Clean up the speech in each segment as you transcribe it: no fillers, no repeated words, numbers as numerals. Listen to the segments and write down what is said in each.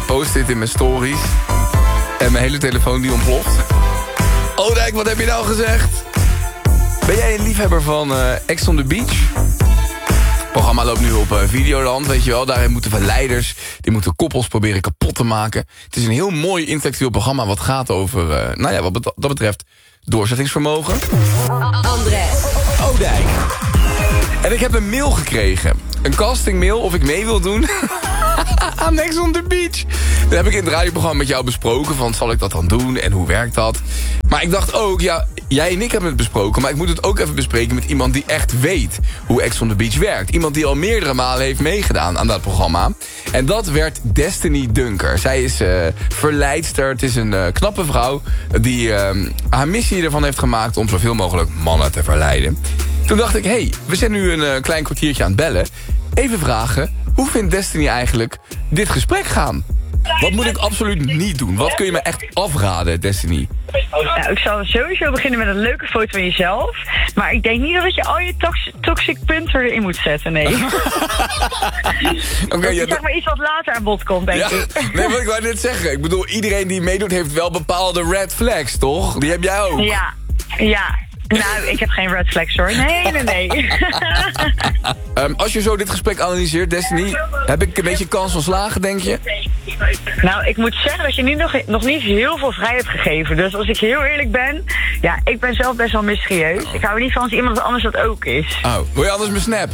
post dit in mijn stories. En mijn hele telefoon die ontploft. Oudijk, wat heb je nou gezegd? Ben jij een liefhebber van Ex on the Beach? Het programma loopt nu op Videoland, weet je wel. Daarin moeten verleiders, die moeten koppels proberen kapot te maken. Het is een heel mooi intellectueel programma wat gaat over, wat dat betreft, doorzettingsvermogen. André Oudijk. En ik heb een mail gekregen. Een castingmail of ik mee wil doen aan Ex on the Beach. Dat heb ik in het radioprogramma met jou besproken. Van, zal ik dat dan doen en hoe werkt dat? Maar ik dacht ook, ja, jij en ik hebben het besproken. Maar ik moet het ook even bespreken met iemand die echt weet hoe Ex on the Beach werkt. Iemand die al meerdere malen heeft meegedaan aan dat programma. En dat werd Destiny Dunker. Zij is verleidster. Het is een knappe vrouw die haar missie ervan heeft gemaakt om zoveel mogelijk mannen te verleiden. Toen dacht ik, hey, we zijn nu een klein kwartiertje aan het bellen. Even vragen, hoe vindt Destiny eigenlijk dit gesprek gaan? Wat moet ik absoluut niet doen? Wat kun je me echt afraden, Destiny? Nou, ik zal sowieso beginnen met een leuke foto van jezelf. Maar ik denk niet dat je al je toxic punten erin moet zetten, nee. Okay, ja, zeg maar iets wat later aan bod komt, denk ik. Nee, wat ik wou net zeggen. Ik bedoel, iedereen die meedoet heeft wel bepaalde red flags, toch? Die heb jij ook. Ja. Nou, ik heb geen red flags hoor. Nee. Als je zo dit gesprek analyseert, Destiny, heb ik een beetje kans van slagen, denk je? Nou, ik moet zeggen dat je nu nog niet heel veel vrij hebt gegeven. Dus als ik heel eerlijk ben, ja, ik ben zelf best wel mysterieus. Ik hou er niet van als iemand anders dat ook is. Oh, wil je anders mijn snap?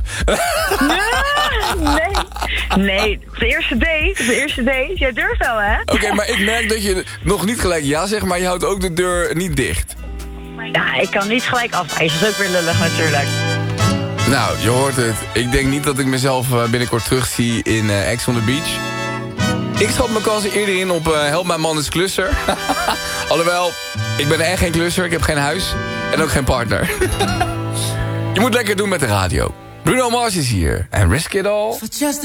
Nee, de eerste date. Jij durft wel, hè? Oké, maar ik merk dat je nog niet gelijk ja zegt, maar je houdt ook de deur niet dicht. Ja, ik kan niet gelijk afwijzen. Dat is ook weer lullig natuurlijk. Nou, je hoort het. Ik denk niet dat ik mezelf binnenkort terugzie in Ex on the Beach. Ik schat mijn kansen eerder in op Help Mijn Man is Klusser. Alhoewel, ik ben echt geen klusser. Ik heb geen huis en ook geen partner. Je moet lekker doen met de radio. Bruno Mars is hier en Risk It All.